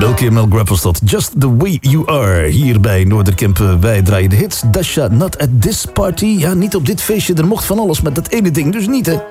Milky en Mel Grapp was dat. Just the way you are. Hier bij Noorderkemp, wij draaien de hits. Dasha, not at this party. Ja, niet op dit feestje. Er mocht van alles met dat ene ding dus niet, hè.